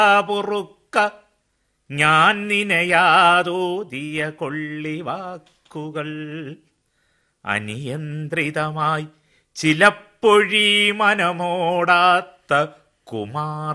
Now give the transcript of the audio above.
പൊറുക്ക ഞാൻ നിനയാതോതിയ കൊള്ളിവാക്കുകൾ അനിയന്ത്രിതമായി ചിലപ്പൊഴി മനമോടാത്ത കുമാർ